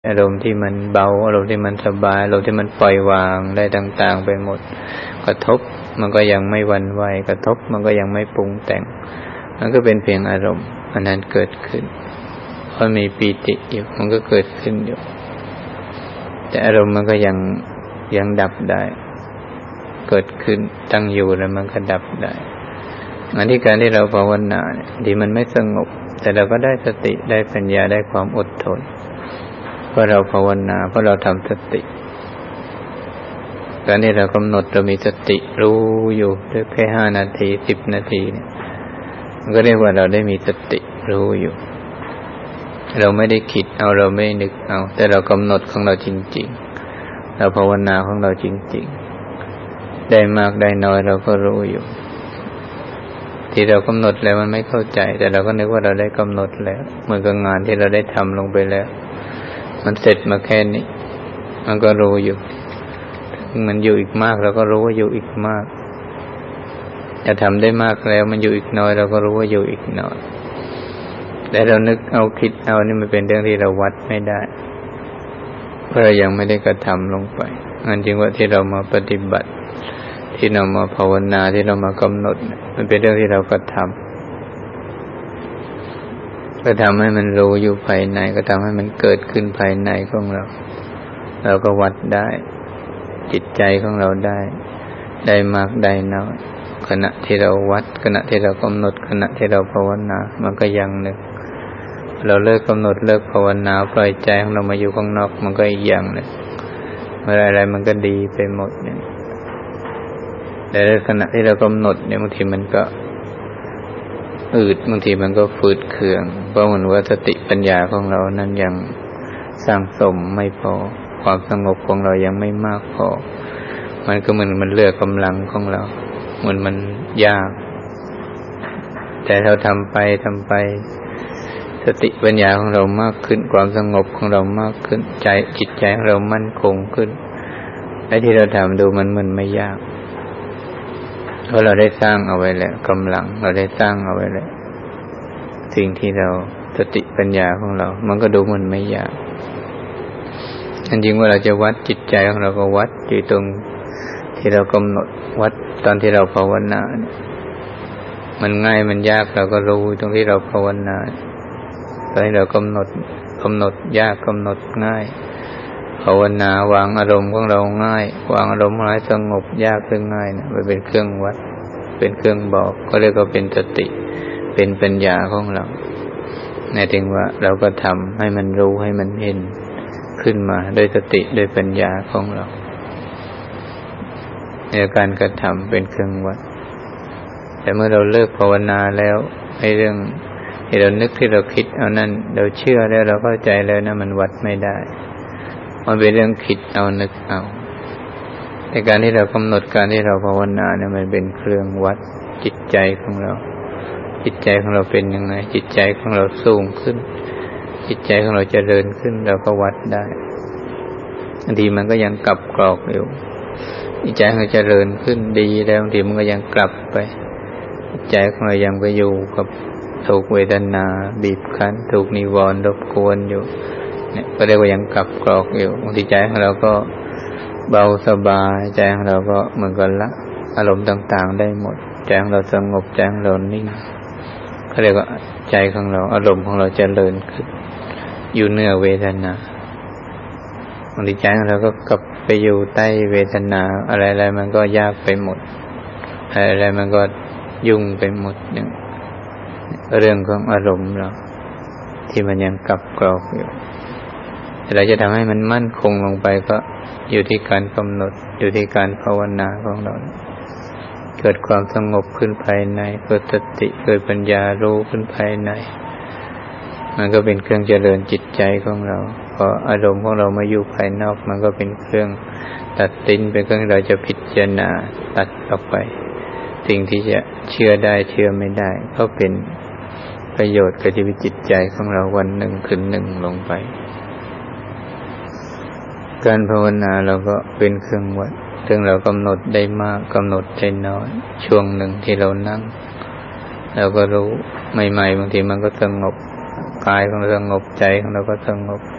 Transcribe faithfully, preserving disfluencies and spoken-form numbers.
อารมณ์ที่มันเบาอารมณ์ที่มันสบายอารมณ์ที่มันปล่อยวางได้ต่างๆไปหมดกระทบมันก็ยังไม่หวั่นไหวกระทบมันก็ยังไม่ปรุงแต่งมันก็เป็นเพียงอารมณ์อันนั้นเกิดขึ้นเพราะมีปีติอยู่มันก็เกิดขึ้นอยู่แต่อารมณ์มันก็ยังยังดับได้เกิดขึ้นตั้งอยู่แล้วมันก็ดับได้อันที่การที่เราภาวนาเนี่ยที่มันไม่สงบแต่เราก็ได้สติได้ปัญญาได้ความอดทนเพราะเราภาวนาเพราะเราทำสติการที่เรากำหนดเรามีสติรู้อยู่ด้วยแค่ห้านาทีสิบนาทีเนี่ยมันก็เรียกว่าเราได้มีสติรู้อยู่เราไม่ได้คิดเอาเราไม่นึกเอาแต่เรากำหนดของเราจริงๆเราภาวนาของเราจริงๆได้มากได้น้อยเราก็รู้อยู่ที่เรากำหนดแล้วมันไม่เข้าใจแต่เราก็นึกว่าเราได้กำหนดแล้วเหมือนกับงานที่เราได้ทำลงไปแล้วมันเสร็จมาแค่นี้มันก็รู้อยู่มันอยู่อีกมากเราก็รู้ว่าอยู่อีกมากจะทำได้มากแล้วมันอยู่อีกน้อยเราก็รู้ว่าอยู่อีกน้อยแต่เรานึกเอาคิดเอานี่มันเป็นเรื่องที่เราวัดไม่ได้เพราะเรายังไม่ได้กระทำลงไปงั้นจริงว่าที่เรามาปฏิบัติที่เรามาภาวนาที่เรามากำหนดมันเป็นเรื่องที่เรากระทำก็ทำให้มันรู้อยู่ภายในก็ทำให้มันเกิดขึ้นภายในของเราเราก็วัดได้จิตใจของเราได้ได้มากได้น้อยขณะที่เราวัดขณะที่เรากำหนดขณะที่เราภาวนามันก็อย่างหนึ่งเราเลิกกำหนดเลิกภาวนาปล่อยใจของเรามาอยู่ข้างนอกมันก็อีกอย่างหนึ่งเมื่ออะไรมันก็ดีไปหมดเนี่ยแต่ในขณะที่เรากำหนดเนี่ยบางทีมันก็อืดบางทีมันก็ฝืดเคืองเพราะเหมือนว่าสติปัญญาของเรานั้นยังสร้างสมไม่พอความสงบของเรายังไม่มากพอมันก็เหมือนมันเลือกกำลังของเราเหมือนมันยากแต่เราทำไปทำไปสติปัญญาของเรามากขึ้นความสงบของเรามากขึ้นใจจิตใจของเรามั่นคงขึ้นไอ้ที่เราทำดูมันมันไม่ยากเพราะเราได้สร้างเอาไว้แล้วกำลังเราได้สร้างเอาไว้แล้วสิ่งที่เราสติปัญญาของเรามันก็ดูมันไม่ยากจริงๆว่าเราจะวัดจิตใจของเราก็วัดอยู่ตรงที่เรากำหนดวัดตอนที่เราภาวนาเนี่ยมันง่ายมันยากเราก็รู้ตรงที่เราภาวนาตอนที่เรากำหนดกำหนดยากกำหนดง่ายภาวนาวางอารมณ์ของเราง่ายวางอารมณ์ให้สงบยากหรือง่ายเนี่ยมันเป็นเครื่องวัดเป็นเครื่องบอกก็เรียกว่าเป็นสติเป็นปัญญาของเราในถึงว่าเราก็ทำให้มันรู้ให้มันเห็นขึ้นมาด้วยสติด้วยปัญญาของเราในการกระทำเป็นเครื่องวัดแต่เมื่อเราเลิกภาวนาแล้วไอ้เรื่องที่เรานึกที่เราคิดเอานั่นเราเชื่อแล้วเราเข้าใจแล้วนะมันวัดไม่ได้มันเป็นเรื่องคิดเอานึกเอาในการที่เรากำหนดการที่เราภาวนาเนี่ยมันเป็นเครื่องวัดจิตใจของเราจิตใจของเราเป็นยังไงจิตใจของเราสูงขึ้นจิตใจของเราเจริญขึ้นเราก็วัดได้บางทีมันก็ยังกลับกรอกอยู่จิตใจของเราเจริญขึ้นดีแล้วบางทีมันก็ยังกลับไปจิตใจของเรายังไปอยู่กับถูกเวทนาบีบคั้นถูกนิวรณ์รบกวนอยู่เนี่ยก็เรียกว่ายังกลับกรอกอยู่บางทีใจของเราก็เบาสบายใจของเราก็เหมือนกันละอารมณ์ต่างๆได้หมดใจของเราสงบใจของเรานิ่งเขาเรียกว่าใจของเราอารมณ์ของเราเจริญขึ้นอยู่เหนือเวทนาบางทีใจของเราก็กลับไปอยู่ใต้เวทนาอะไรๆมันก็ยากไปหมดอะไรๆมันก็ยุ่งไปหมดเนี่ยเรื่องของอารมณ์เราที่มันยังกลับกรอกอยู่แต่เราจะทำให้มันมั่นคงลงไปก็อยู่ที่การกำหนดอยู่ที่การภาวนาของเราเกิดความสงบขึ้นภายในเกิดสติเกิดปัญญารู้ขึ้นภายในมันก็เป็นเครื่องเจริญจิตใจของเราพออารมณ์ของเรามาอยู่ภายนอกมันก็เป็นเครื่องตัดสินเป็นเครื่องเราจะพิจารณาตัดออกไปสิ่งที่จะเชื่อได้เชื่อไม่ได้ก็เป็นประโยชน์กับชีวิตจิตใจของเราวันหนึ่งคืนหนึ่งลงไปการภาวนาเราก็เป็นเครื่องวัดถึงเรากำหนดได้มากกำหนดได้น้อยช่วงหนึ่งที่เรานั่งเราก็รู้ใหม่ๆบางทีมันก็สงบกายของเราสงบใจของเราก็สงบ